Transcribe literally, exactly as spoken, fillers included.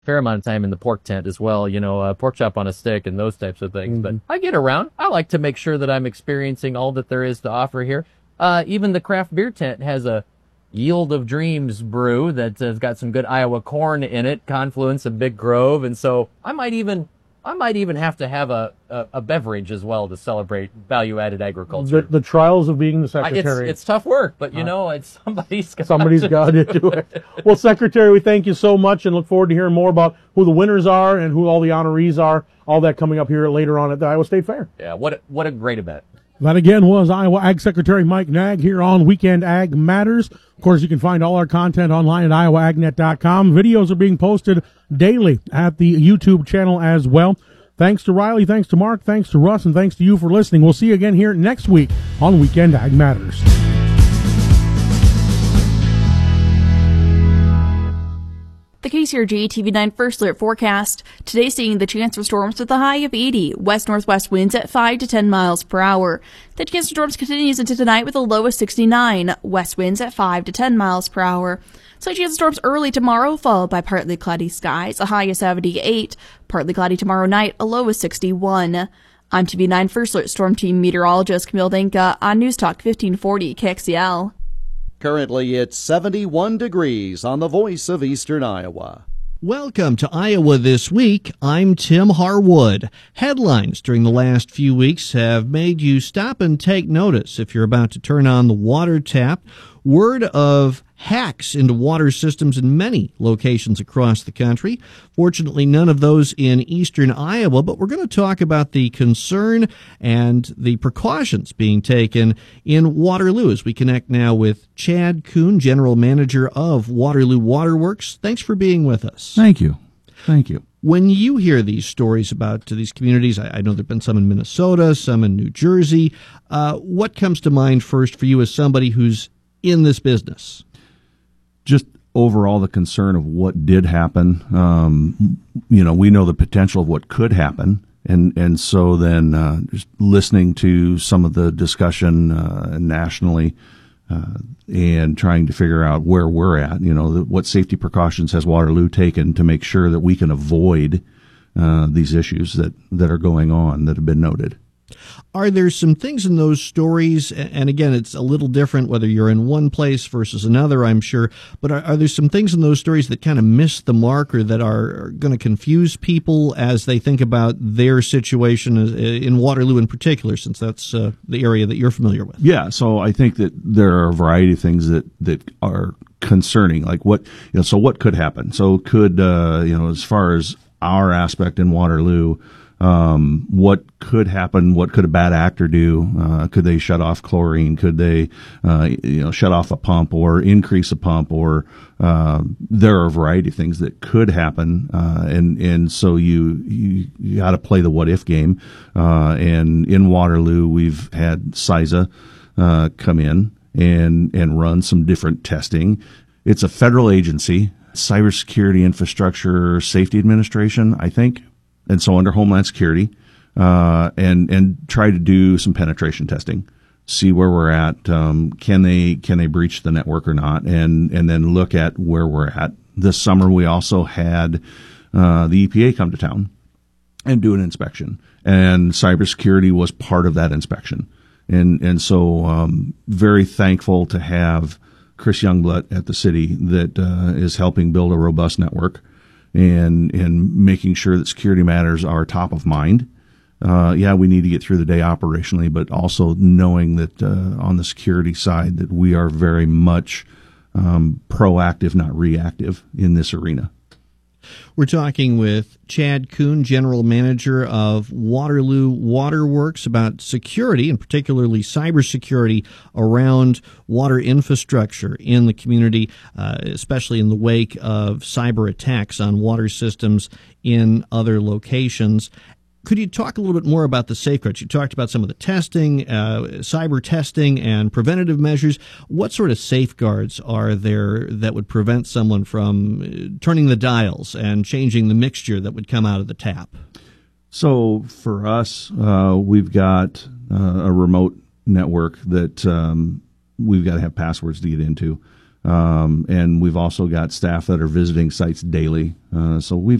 fair amount of time in the pork tent as well, you know, uh, pork chop on a stick and those types of things. Mm-hmm. But I get around. I like to make sure that I'm experiencing all that there is to offer here. Uh, even the craft beer tent has a Yield of Dreams brew that has got some good Iowa corn in it, Confluence and Big Grove. And so I might even... I might even have to have a, a, a beverage as well to celebrate value-added agriculture. The, the trials of being the I, it's, secretary. it's tough work, but you know, it's somebody's got Somebody's to got to do it. Well, Secretary, we thank you so much and look forward to hearing more about who the winners are and who all the honorees are. All that coming up here later on at the Iowa State Fair. Yeah, what a, what a great event. That again was Iowa Ag Secretary Mike Nag here on Weekend Ag Matters. Of course, you can find all our content online at iowa ag net dot com. Videos are being posted daily at the YouTube channel as well. Thanks to Riley, thanks to Mark, thanks to Russ, and thanks to you for listening. We'll see you again here next week on Weekend Ag Matters. The K C R G T V nine First Alert forecast. Today seeing the chance for storms with a high of eighty. West-northwest winds at five to ten miles per hour. The chance for storms continues into tonight with a low of sixty-nine. West winds at five to ten miles per hour. Slight chance of storms early tomorrow, followed by partly cloudy skies, a high of seventy-eight. Partly cloudy tomorrow night, a low of sixty-one. I'm T V nine First Alert Storm Team Meteorologist Camille Denka on News Talk fifteen forty K X E L. Currently, it's seventy-one degrees on the Voice of Eastern Iowa. Welcome to Iowa This Week. I'm Tim Harwood. Headlines during the last few weeks have made you stop and take notice if you're about to turn on the water tap. Word of hacks into water systems in many locations across the country. Fortunately, none of those in eastern Iowa, but we're going to talk about the concern and the precautions being taken in Waterloo as we connect now with Chad Kuhn, General Manager of Waterloo Waterworks. Thanks for being with us. Thank you. Thank you. When you hear these stories about to these communities, I, I know there have been some in Minnesota, some in New Jersey. Uh, what comes to mind first for you as somebody who's in this business? Just overall the concern of what did happen. Um, you know, we know the potential of what could happen. And, and so then uh, just listening to some of the discussion uh, nationally uh, and trying to figure out where we're at, you know, the, what safety precautions has Waterloo taken to make sure that we can avoid uh, these issues that, that are going on that have been noted. Are there some things in those stories, and again, it's a little different whether you're in one place versus another, I'm sure, but are, are there some things in those stories that kind of miss the mark or that are, are going to confuse people as they think about their situation in Waterloo in particular, since that's uh, the area that you're familiar with? Yeah, so I think that there are a variety of things that, that are concerning, like what, you know, so what could happen? So could, uh, you know, as far as our aspect in Waterloo, Um, what could happen? What could a bad actor do? Uh, could they shut off chlorine? Could they, uh, you know, shut off a pump or increase a pump? Or uh, there are a variety of things that could happen, uh, and and so you you, you got to play the what if game. Uh, and in Waterloo, we've had C I S A uh, come in and and run some different testing. It's a federal agency, Cybersecurity Infrastructure Safety Administration, I think. And so under Homeland Security, uh, and, and try to do some penetration testing, see where we're at. Um, can they, can they breach the network or not? And, and then look at where we're at. This summer, we also had, uh, the E P A come to town and do an inspection, and cybersecurity was part of that inspection. And, and so, um, very thankful to have Chris Youngblood at the city that, uh, is helping build a robust network. And, and making sure that security matters are top of mind. Uh, yeah, we need to get through the day operationally, but also knowing that, uh, on the security side, that we are very much, um, proactive, not reactive in this arena. We're talking with Chad Kuhn, General Manager of Waterloo Waterworks, about security, and particularly cybersecurity around water infrastructure in the community, uh, especially in the wake of cyber attacks on water systems in other locations. Could you talk a little bit more about the safeguards? You talked about some of the testing, uh, cyber testing, and preventative measures. What sort of safeguards are there that would prevent someone from turning the dials and changing the mixture that would come out of the tap? So for us, uh, we've got uh, a remote network that um, we've got to have passwords to get into. Um, and we've also got staff that are visiting sites daily. Uh, so we've